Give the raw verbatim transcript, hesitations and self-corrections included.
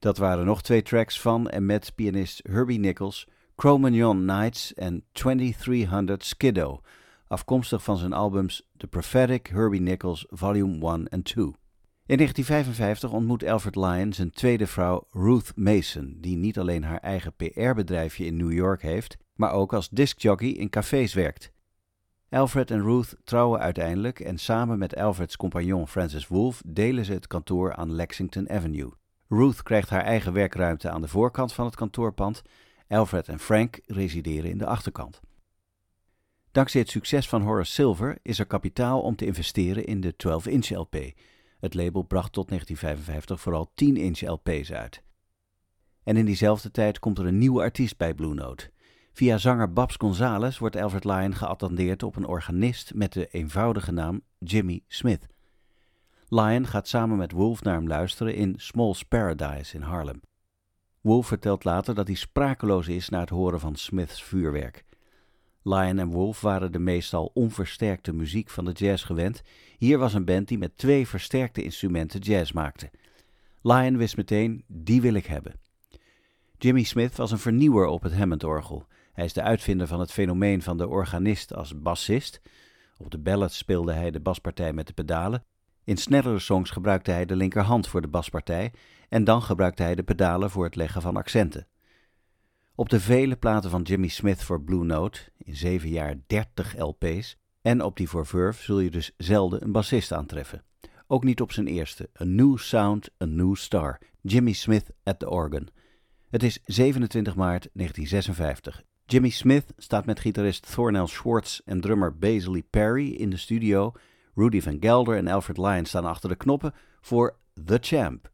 Dat waren nog twee tracks van en met pianist Herbie Nichols, Cro-Magnon Nights en twenty-three-hundred Skidoo, afkomstig van zijn albums The Prophetic Herbie Nichols Volume one en two. In negentien vijfenvijftig ontmoet Alfred Lion zijn tweede vrouw Ruth Mason, die niet alleen haar eigen P R-bedrijfje in New York heeft, maar ook als discjockey in cafés werkt. Alfred en Ruth trouwen uiteindelijk en samen met Alfreds compagnon Francis Wolff delen ze het kantoor aan Lexington Avenue. Ruth krijgt haar eigen werkruimte aan de voorkant van het kantoorpand. Alfred en Frank resideren in de achterkant. Dankzij het succes van Horace Silver is er kapitaal om te investeren in de twaalf-inch L P. Het label bracht tot negentien vijfenvijftig vooral tien-inch L P's uit. En in diezelfde tijd komt er een nieuwe artiest bij Blue Note. Via zanger Babs Gonzales wordt Alfred Lion geattendeerd op een organist met de eenvoudige naam Jimmy Smith. Lion gaat samen met Wolff naar hem luisteren in Small's Paradise in Harlem. Wolff vertelt later dat hij sprakeloos is na het horen van Smiths vuurwerk. Lion en Wolff waren de meestal onversterkte muziek van de jazz gewend. Hier was een band die met twee versterkte instrumenten jazz maakte. Lion wist meteen, die wil ik hebben. Jimmy Smith was een vernieuwer op het Hammond-orgel. Hij is de uitvinder van het fenomeen van de organist als bassist. Op de ballads speelde hij de baspartij met de pedalen. In snellere songs gebruikte hij de linkerhand voor de baspartij en dan gebruikte hij de pedalen voor het leggen van accenten. Op de vele platen van Jimmy Smith voor Blue Note, in zeven jaar dertig L P's, en op die voor Verve zul je dus zelden een bassist aantreffen. Ook niet op zijn eerste, A New Sound, A New Star, Jimmy Smith at the Organ. Het is zevenentwintig maart negentien zesenvijftig. Jimmy Smith staat met gitarist Thornell Schwartz en drummer Basil Perry in de studio. Rudy Van Gelder en Alfred Lion staan achter de knoppen voor The Champ.